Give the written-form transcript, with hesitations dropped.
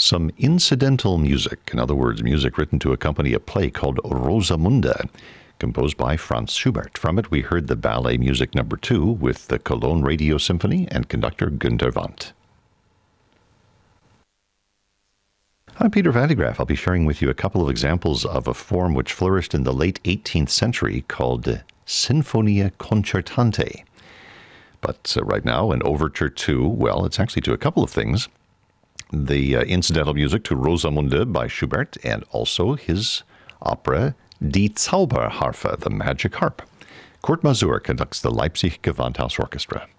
some incidental music, in other words, music written to accompany a play called Rosamunde, composed by Franz Schubert. From it, we heard the Ballet Music No. 2 with the Cologne Radio Symphony and conductor Günter Wandt. I'm Peter Van de Graaff. I'll be sharing with you a couple of examples of a form which flourished in the late 18th century called Sinfonia Concertante. But right now, an overture to, well, it's actually to a couple of things. The incidental music to Rosamunde by Schubert, and also his opera Die Zauberharfe, the Magic Harp. Kurt Masur conducts the Leipzig Gewandhaus Orchestra.